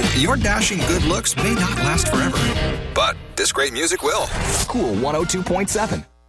Your dashing good looks may not last forever, but this great music will. Cool 102.7.